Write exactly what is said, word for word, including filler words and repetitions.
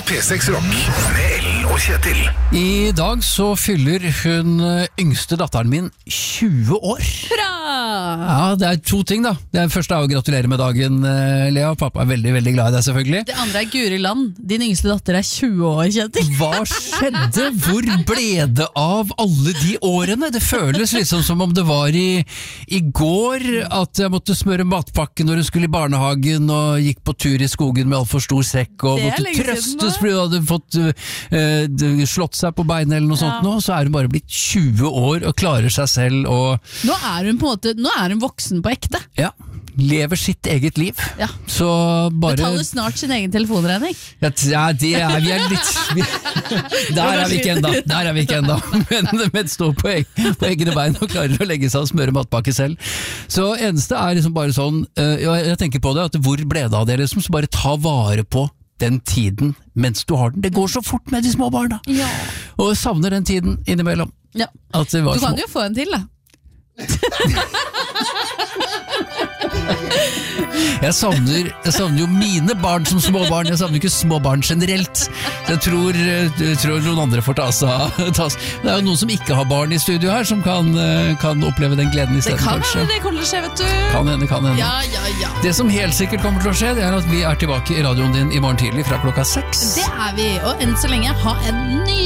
P seks Rock med Ellen og Kjetil. I dag så fyller hun yngste datteren min tjue år. Hurra! Ja, det er to ting da. Det første er å gratulere med dagen, Lea. Pappa er veldig, veldig glad i deg, selvfølgelig. Det andre er Guri Land. Din yngste datter er tjue år, Kjetil. Hva skjedde? Hvor ble det av alle de årene? Det føles liksom som om det var i, i går at jeg måtte smøre matpakke når hun skulle i barnehagen og gikk på tur i skogen med alt for stor sekk og måtte trøstes fordi hun hadde fått uh, slått seg på beinet eller noe ja. sånt nå. Så er hun bare blitt tjue år og klarer seg selv og... Nå er hun på en måte, nå er hun voksen på ekte. Ja, lever sitt eget liv. Ja. Så bare... Betaler snart sin egen telefonregning. Ja, det er vi er litt... Vi, der er vi ikke enda, der er vi ikke enda. Men, men stå på, eg, på egne bein og klarer å legge seg og smøre matpakke selv. Så eneste er liksom bare sånn, uh, jeg tenker på det, at hvor ble det av det liksom, så bare ta vare på den tiden mens du har den. Det går så fort med de små barna. Ja. Og jeg savner den tiden innimellom. Ja. At det var du kan små. jo få en til da. Jeg savner, jeg savner jo mine barn som småbarn. Jeg savner ikke småbarn generelt. Jeg tror, jeg tror noen andre får ta seg. Det er jo noen som ikke har barn i studio her, som kan, kan oppleve den gleden i stedet. Det kan kanskje. hende, det kommer til å skje, vet du. Kan hende, kan hende. Ja, ja, ja. Det som helt sikkert kommer til å skje, det er at vi er tilbake i radioen din i morgen tidlig fra klokka seks. Det er vi, og enn så lenge ha en ny